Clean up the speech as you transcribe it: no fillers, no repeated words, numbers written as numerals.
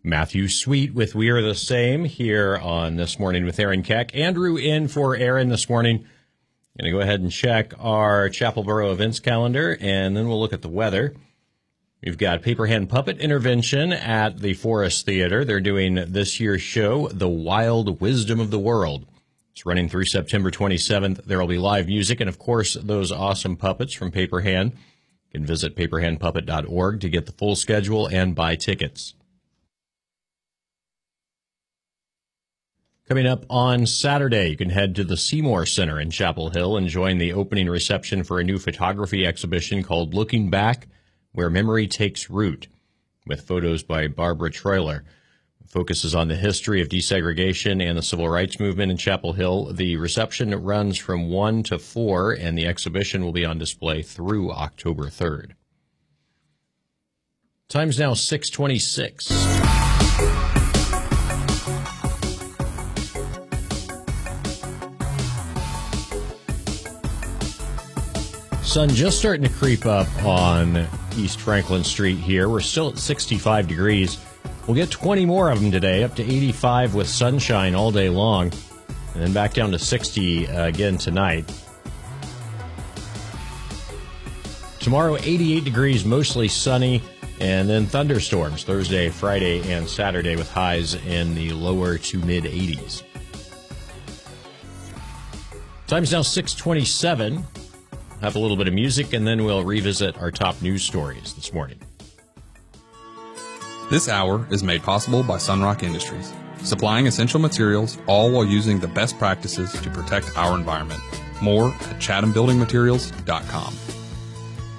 Matthew Sweet with We Are the Same here on This Morning with Aaron Keck. Andrew in for Aaron this morning. Going to go ahead and check our Chapel Borough events calendar, and then we'll look at the weather. We've got Paper Hand Puppet Intervention at the Forest Theater. They're doing this year's show, The Wild Wisdom of the World. It's running through September 27th. There will be live music and, of course, those awesome puppets from Paper Hand. You can visit paperhandpuppet.org to get the full schedule and buy tickets. Coming up on Saturday, you can head to the Seymour Center in Chapel Hill and join the opening reception for a new photography exhibition called Looking Back, Where Memory Takes Root, with photos by Barbara Troiler. It focuses on the history of desegregation and the civil rights movement in Chapel Hill. The reception runs from 1 to 4, and the exhibition will be on display through October 3rd. Time's now 6:26. Sun just starting to creep up on East Franklin Street here. We're still at 65 degrees. We'll get 20 more of them today, up to 85 with sunshine all day long, and then back down to 60 again tonight. Tomorrow, 88 degrees, mostly sunny, and then thunderstorms Thursday, Friday, and Saturday with highs in the lower to mid-80s. Time's now 6:27. Have a little bit of music, and then we'll revisit our top news stories this morning. This hour is made possible by Sunrock Industries, supplying essential materials, all while using the best practices to protect our environment. More at chathambuildingmaterials.com.